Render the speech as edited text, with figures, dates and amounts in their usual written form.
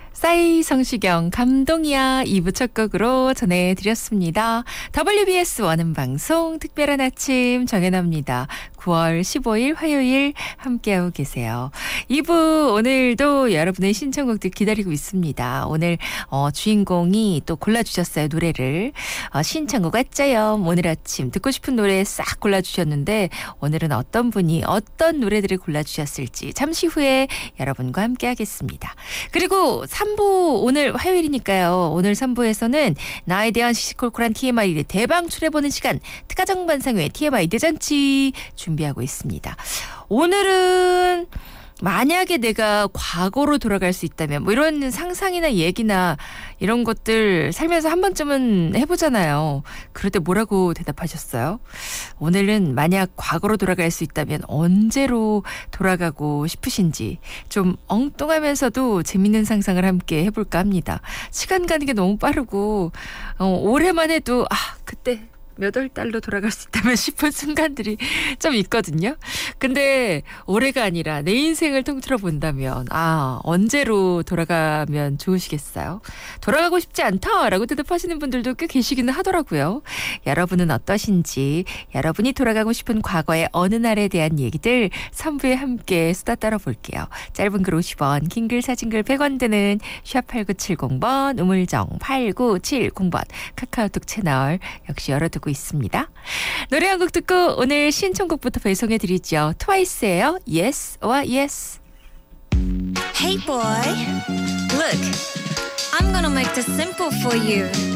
싸이 성시경 감동이야 2부 첫 곡으로 전해드렸습니다. WBS 원음 방송 특별한 아침 정연아입니다. 9월 15일 화요일 함께하고 계세요. 2부 오늘도 여러분의 신청곡들 기다리고 있습니다. 오늘 주인공이 또 골라주셨어요. 노래를. 신청곡 왔자요. 오늘 아침 듣고 싶은 노래 싹 골라주셨는데 오늘은 어떤 분이 어떤 노래들을 골라주셨을지 잠시 후에 여러분과 함께하겠습니다. 그리고 3부 오늘 화요일이니까요. 오늘 3부에서는 나에 대한 시시콜콜한 TMI를 대방출해보는 시간 특가정반상회 TMI 대잔치 준비하고 있습니다. 오늘은 만약에 내가 과거로 돌아갈 수 있다면 뭐 이런 상상이나 얘기나 이런 것들 살면서 한 번쯤은 해보잖아요. 그럴 때 뭐라고 대답하셨어요? 오늘은 만약 과거로 돌아갈 수 있다면 언제로 돌아가고 싶으신지 좀 엉뚱하면서도 재밌는 상상을 함께 해볼까 합니다. 시간 가는 게 너무 빠르고 올해만 해도 그때 몇 월 달로 돌아갈 수 있다면 싶은 순간들이 좀 있거든요. 근데 올해가 아니라 내 인생을 통틀어 본다면 언제로 돌아가면 좋으시겠어요? 돌아가고 싶지 않다라고 대답하시는 분들도 꽤 계시기는 하더라고요. 여러분은 어떠신지 여러분이 돌아가고 싶은 과거의 어느 날에 대한 얘기들 3부에 함께 수다 떨어볼게요. 짧은 글 50원, 긴 글 사진 글 100원 드는 샵 8970번 우물정 8970번 카카오톡 채널 역시 열어두고 있습니다. 노래 한 곡 듣고 오늘 신청곡부터 배송해드리죠. 트와이스예요. Yes or Yes. Hey boy, look, I'm gonna make this simple for you.